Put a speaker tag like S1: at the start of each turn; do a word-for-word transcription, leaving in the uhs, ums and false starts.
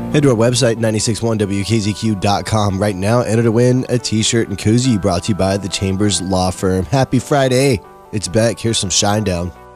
S1: Head to our website, nine six one W K Z Q dot com right now. Enter to win a t-shirt and koozie brought to you by the Chambers Law Firm. Happy Friday. It's Beck. Here's some Shinedown.